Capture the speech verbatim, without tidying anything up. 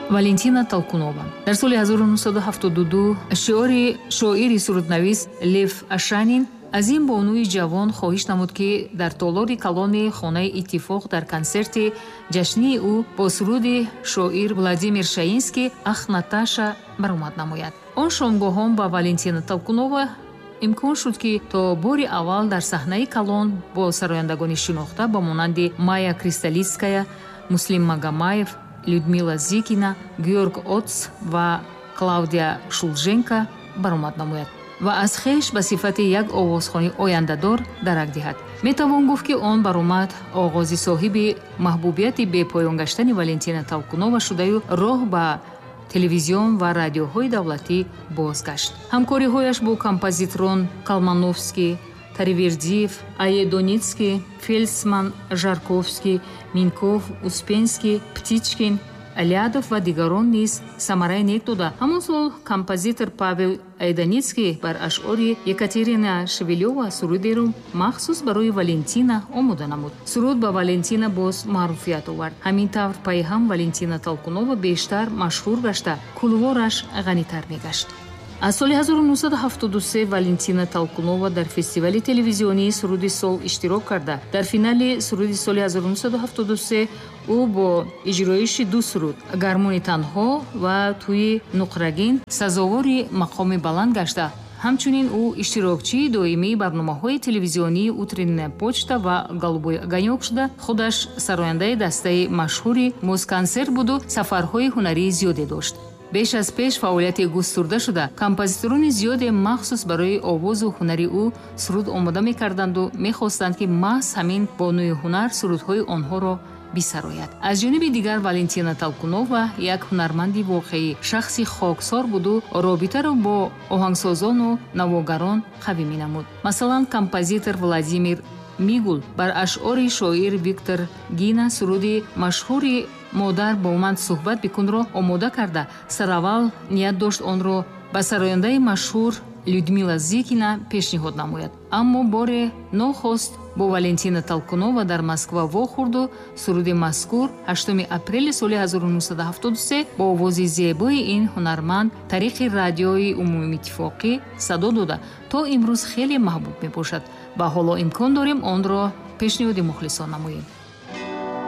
Валентина Толкунова дар соли ҳазору нуҳсаду ҳафтоду ду шиори шоири суруднавис Лев Ашанин аз ин бонуи ҷавон хоҳиш намуд, ки дар толори калони хонаи Иттифоқ дар консерти ҷашнии ӯ бо суруди шоир Владимир Шаинский «Ах, Наташа» баромад намояд. Он шомгоҳон ба Валентина Толкунова имкон шуд, ки то бори аввал дар саҳнаи калон бо сарояндагони шинохта ба монанди Майя Кристалицкая, Муслим Магомаев, Людмила Зикина, Георг Отц ва Клавдия Шулженко баромад намояд ва аз хеш ба сифати як овозхони ояндадор дарак диҳад. Метавон гуфт, ки он баромад оғози соҳиби маҳбубияти бепоён гаштани Валентина Толкунова шудаю роҳ ба телевизион ва радиоҳои давлатӣ бозгашт. ҳамкориҳояш бо композиторон Калмановский, Таривердиев, Аедоницкий, Фельдсман, Жарковский, Минков, Успенский, Птичкин, Алядов ва дигарон низ самараи нек дода. ҳамон сол композитор Павел Айданицкий бар ашъори Екатерина Шевелёва сурудеро махсус барои Валентина омода намуд. Суруд ба Валентина боз маъруфият овард. ҳамин тавр пайи ҳам Валентина Толкунова бештар машҳур гашта, кулвораш ғанитар мегашт. аз соли ҳазору нуҳсаду ҳафтоду се Валентина Толкунова дар фестивали телевизионии суруди сол иштирок карда. Дар финали суруди соли ҳазору нуҳсаду ҳафтоду се ӯ бо иҷроиши ду суруд «Гармони танҳо» ва «Тӯи нуқрагин» сазовори мақоми баланд гашта. ҳамчунин ӯ иштирокчии доимии барномаҳои телевизионии «Утренняя почта» ва «Голубой огонёк» шуда, худаш сарояндаи дастаи машҳури «Москонцерт» буду сафарҳои ҳунарии зиёде дошт. беш аз пеш фаъолияти густурда шуда, композиторони зиёде махсус барои овозу ҳунари ӯ суруд омода мекарданду мехостанд, ки маҳз ҳамин бонуи ҳунар сурудҳои онҳоро бисарояд. аз ҷониби дигар Валентина Толкунова як ҳунарманди воқеӣ, шахси хоксор буду робитаро бо оҳангсозону навогарон қавӣ менамуд. Масалан, композитор Владимир Мигул бар ашъори шоир Виктор Гина суруди машҳури «Модар бо ман суҳбат бикунро» омода карда, сараввал ният дошт онро ба сарояндаи машҳур Людмила Зикина пешниҳод намояд. аммо боре нохост бо Валентина Толкунова дар Москва вохӯрду суруди мазкур ҳаштуми апрели соли ҳазору нуҳсаду ҳафтоду се бо овози зебои ин ҳунарманд тариқи радиои умумиттифоқӣ садо дода то имрӯз хеле маҳбуб мебошад ва ҳоло имкон дорем онро пешниҳоди мухлисон намоем.